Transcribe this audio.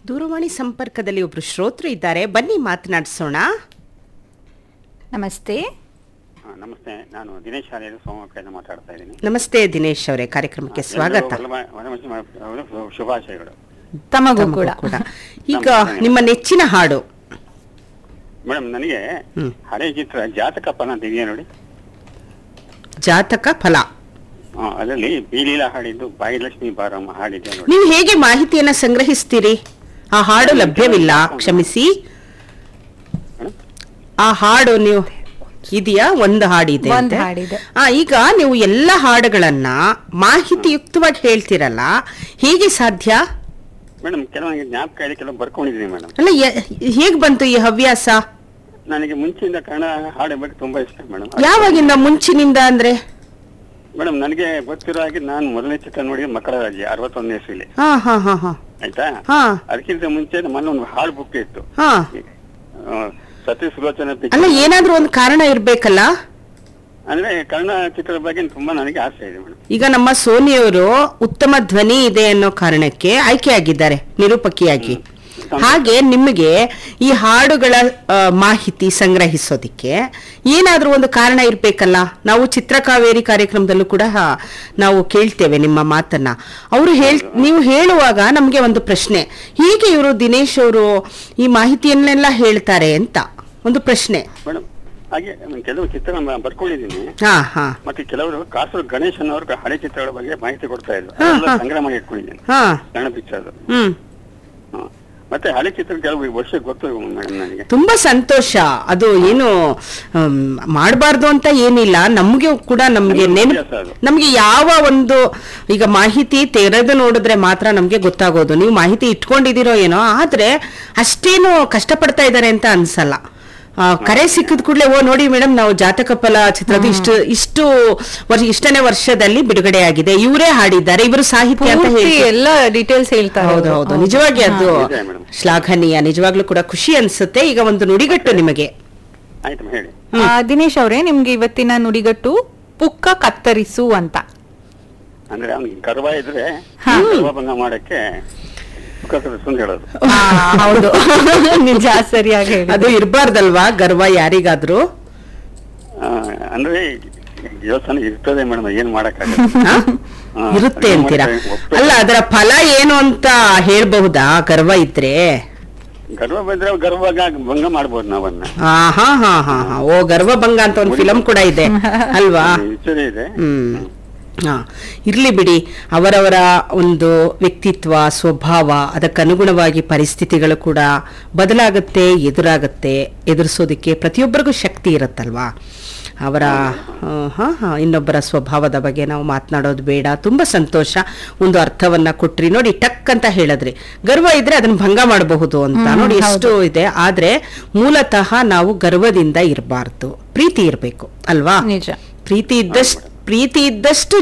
ದೂರವಾಣಿ ಸಂಪರ್ಕದಲ್ಲಿ ಒಬ್ರು ಶ್ರೋತೃ ಇದ್ದಾರೆ, ಬನ್ನಿ ಮಾತನಾಡಿಸೋಣ. ನಮಸ್ತೆ. ನಮಸ್ತೆ, ನಾನು ದಿನೇಶ್ ಹಾಲೇರು ಸೋಮವಾರದಿಂದ ಮಾತಾಡ್ತಾ ಇದ್ದೀನಿ. ನಮಸ್ತೆ ದಿನೇಶ್ ಅವರೇ, ಕಾರ್ಯಕ್ರಮಕ್ಕೆ ಸ್ವಾಗತ. ಶುಭಾಶಯಗಳು ತಮಗೂ ಕೂಡ. ಈಗ ನಿಮ್ಮ ನೆಚ್ಚಿನ ಹಾಡು ಮೇಡಮ್, ನನಗೆ ಹಳೆ ಚಿತ್ರ ಜಾತಕ ಫಲ ಅಂತ ಇದೆಯಾ ನೋಡಿ. ಜಾತಕ ಫಲ, ಅದರಲ್ಲಿ ಬೀಲೀಲ ಹಾಡಿದ್ದು ಬಾಯಿಲಕ್ಷ್ಮಿ ಬಾರಮ್ಮ ಹಾಡಿದ್ದೆ ನೋಡಿ. ನೀವು ಹೇಗೆ ಮಾಹಿತಿಯನ್ನ ಸಂಗ್ರಹಿಸ್ತೀರಿ? ಆ ಹಾಡು ಲಭ್ಯವಿಲ್ಲ, ಕ್ಷಮಿಸಿ. ಆ ಹಾಡು ನೀವು ಇದೆಯಾ? ಒಂದು ಹಾಡಿದೆ ಒಂದು ಹಾಡಿದೆ. ಈಗ ನೀವು ಎಲ್ಲ ಹಾಡುಗಳನ್ನ ಮಾಹಿತಿಯುಕ್ತವಾಗಿ ಹೇಳ್ತೀರಲ್ಲ, ಹೇಗೆ ಸಾಧ್ಯ? ಮೇಡಮ್, ಕೆಲವನಿಗೆ ಜ್ಞಾಪಕ ಇದೆ, ಕೆಲವು ಬರ್ಕೊಂಡಿದ್ದೀನಿ ಮೇಡಮ್. ಅಲ್ಲ, ಹೇಗ್ ಬಂತು ಈ ಹವ್ಯಾಸ? ನನಗೆ ಮುಂಚೆಯಿಂದ ಕನ್ನಡ ಹಾಡು ಬಗ್ಗೆ ತುಂಬಾ ಇಷ್ಟ ಮೇಡಮ್. ಯಾವಾಗಿಂದ? ಮುಂಚಿನಿಂದ ಅಂದ್ರೆ ಮೇಡಮ್, ನನಗೆ ಗೊತ್ತಿರೋ ಹಾಗೆ ನಾನು ಮೊದಲನೇ ಚಿತ್ರ ನೋಡಿದ ಮಕ್ಕಳ ರಾಜ್ಯ 61ನೇ ಇಸ್ವಿಲಿ. ಆಯ್ತಾ? ಅದಕ್ಕಿಂತ ಮುಂಚೆ ನಮ್ಮಲ್ಲಿ ಒಂದು ಹಾಡು ಬುಕ್ ಇತ್ತು, ಸತ್ಯ ಸುಲೋಚನ. ಅಲ್ಲ, ಏನಾದ್ರೂ ಒಂದು ಕಾರಣ ಇರ್ಬೇಕಲ್ಲ. ಅಂದ್ರೆ ಕನ್ನಡ ಚಿತ್ರದ ಬಗ್ಗೆ ತುಂಬಾ ನನಗೆ ಆಸೆ ಇದೆ ಮೇಡಮ್. ಈಗ ನಮ್ಮ ಸೋನಿಯವರು ಉತ್ತಮ ಧ್ವನಿ ಇದೆ ಅನ್ನೋ ಕಾರಣಕ್ಕೆ ಆಯ್ಕೆಯಾಗಿದ್ದಾರೆ ನಿರೂಪಕಿಯಾಗಿ. ಹಾಗೆ ನಿಮಗೆ ಈ ಹಾಡುಗಳ ಮಾಹಿತಿ ಸಂಗ್ರಹಿಸೋದಿಕ್ಕೆ ಏನಾದ್ರೂ ಒಂದು ಕಾರಣ ಇರ್ಬೇಕಲ್ಲ. ನಾವು ಚಿತ್ರಕಾವೇರಿ ಕಾರ್ಯಕ್ರಮದಲ್ಲೂ ಕೂಡ ನಾವು ಕೇಳ್ತೇವೆ ನಿಮ್ಮ ಮಾತನ್ನ. ಅವರು ನೀವು ಹೇಳುವಾಗ ನಮ್ಗೆ ಒಂದು ಪ್ರಶ್ನೆ, ಹೀಗೆ ಇವರು ದಿನೇಶ್ ಅವರು ಈ ಮಾಹಿತಿಯನ್ನೆಲ್ಲ ಹೇಳ್ತಾರೆ ಅಂತ ಒಂದು ಪ್ರಶ್ನೆ. ಮೇಡಮ್, ಹಾಗೆ ಕೆಲವು ಚಿತ್ರ ಬರ್ಕೊಂಡಿದ್ದೀನಿ. ಮತ್ತೆ ಕೆಲವರು ಕಾಸೂರು ಗಣೇಶನ್ ಅವ್ರ ಹಳೆ ಚಿತ್ರಗಳ ಬಗ್ಗೆ ಮಾಹಿತಿ ಕೊಡ್ತಾ ಇದ್ರು, ಸಂಗ್ರಹ ಮಾಡಿ ಇಟ್ಕೊಂಡಿದ್ದೀನಿ ಕನ್ನಡ ಪಿಕ್ಚರ್. ಮತ್ತೆ ಹಳೆ ಚಿತ್ರ ಕೆಲವು ವರ್ಷ ಗೊತ್ತು ಮೇಡಮ್ ನನಗೆ. ತುಂಬಾ ಸಂತೋಷ. ಅದು ಏನು ಮಾಡಬಾರ್ದು ಅಂತ ಏನಿಲ್ಲ, ನಮ್ಗೆ ಕೂಡ ನಮ್ಗೆ ಯಾವ ಒಂದು ಈಗ ಮಾಹಿತಿ ತೆರೆದು ನೋಡಿದ್ರೆ ಮಾತ್ರ ನಮ್ಗೆ ಗೊತ್ತಾಗೋದು. ನೀವು ಮಾಹಿತಿ ಇಟ್ಕೊಂಡಿದ್ದೀರೋ ಏನೋ, ಆದ್ರೆ ಅಷ್ಟೇನು ಕಷ್ಟಪಡ್ತಾ ಇದ್ದಾರೆ ಅಂತ ಅನ್ಸಲ್ಲ. ಕರೆ ಸಿಕ್ಕಿದ ಕೂಡಲೇ ನೋಡಿ ಮೇಡಮ್, ನಾವು ಜಾತಕ ಫಲ ಚಿತ್ರದ ಇಷ್ಟನೇ ವರ್ಷದಲ್ಲಿ ಬಿಡುಗಡೆ ಆಗಿದೆ, ಇವರೇ ಹಾಡಿದ್ದಾರೆ, ಇವರು ಸಾಹಿತ್ಯ ಅಂತ ಹೇಳಿ ಎಲ್ಲ ಡೀಟೇಲ್ಸ್ ಹೇಳ್ತಾರೆ. ಹೌದು, ನಿಜವಾಗಿ ಅದು ಶ್ಲಾಘನೀಯ. ನಿಜವಾಗ್ಲೂ ಕೂಡ ಖುಷಿ ಅನ್ಸುತ್ತೆ. ಈಗ ಒಂದು ನುಡಿಗಟ್ಟು ನಿಮಗೆ. ದಿನೇಶ್ ಅವರೇ, ನಿಮ್ಗೆ ಇವತ್ತಿನ ನುಡಿಗಟ್ಟು ಪುಕ್ಕ ಕತ್ತರಿಸು ಅಂತ. ಅಂದ್ರೆ ಅವ್ನಿಗೆ ಗರ್ವ ಇದ್ರೆ ಭಂಗ ಮಾಡಕ್ಕೆ ಹೌದು, ನಿಜ, ಸರಿಯಾಗಿ. ಅದು ಇರ್ಬಾರ್ದಲ್ವಾ ಗರ್ವ ಯಾರಿಗಾದ್ರೂ? ಅಂದ್ರೆ ಯೋಚನೆ ಇರ್ತದೆ ಮೇಡಮ್, ಏನ್ ಮಾಡಕ್ಕಾಗಲ್ಲ. ಇರುತ್ತೆ ಅಂತೀರಾ? ಅಲ್ಲ, ಅದರ ಫಲ ಏನು ಅಂತ ಹೇಳ್ಬಹುದಾ? ಗರ್ವ ಇದ್ರೆ ಗರ್ವ ಬಂದ್ರೆ ಗರ್ವ ಭಂಗ ಮಾಡ್ಬೋದು ನಾವನ್ನ. ಓ, ಗರ್ವ ಭಂಗ ಅಂತ ಒಂದು ಫಿಲಂ ಕೂಡ ಇದೆ ಅಲ್ವಾ? ಇದೆ. ಇರ್ಲಿ ಬಿಡಿ. ಅವರವರ ಒಂದು ವ್ಯಕ್ತಿತ್ವ, ಸ್ವಭಾವ, ಅದಕ್ಕನುಗುಣವಾಗಿ ಪರಿಸ್ಥಿತಿಗಳು ಕೂಡ ಬದಲಾಗುತ್ತೆ, ಎದುರಾಗುತ್ತೆ. ಎದುರಿಸೋದಿಕ್ಕೆ ಪ್ರತಿಯೊಬ್ಬರಿಗೂ ಶಕ್ತಿ ಇರುತ್ತಲ್ವಾ? ಅವರ ಇನ್ನೊಬ್ಬರ ಸ್ವಭಾವದ ಬಗ್ಗೆ ನಾವು ಮಾತನಾಡೋದು ಬೇಡ. ತುಂಬಾ ಸಂತೋಷ, ಒಂದು ಅರ್ಥವನ್ನ ಕೊಟ್ರಿ ನೋಡಿ. ಟಕ್ ಅಂತ ಹೇಳಿದ್ರಿ, ಗರ್ವ ಇದ್ರೆ ಅದನ್ನ ಭಂಗ ಮಾಡಬಹುದು ಅಂತ. ನೋಡಿ ಎಷ್ಟು ಇದೆ. ಆದ್ರೆ ಮೂಲತಃ ನಾವು ಗರ್ವದಿಂದ ಇರಬಾರ್ದು, ಪ್ರೀತಿ ಇರಬೇಕು ಅಲ್ವಾ? ನಿಜ. ಪ್ರೀತಿ ಇದ್ದಷ್ಟು